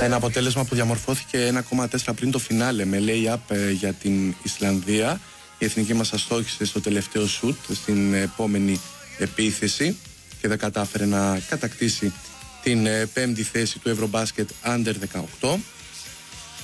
Ένα αποτέλεσμα που διαμορφώθηκε 1,4 πριν το φινάλε με lay-up για την Ισλανδία. Η εθνική μας αστόχησε στο τελευταίο σουτ στην επόμενη επίθεση και δεν κατάφερε να κατακτήσει την πέμπτη θέση του Eurobasket Under 18.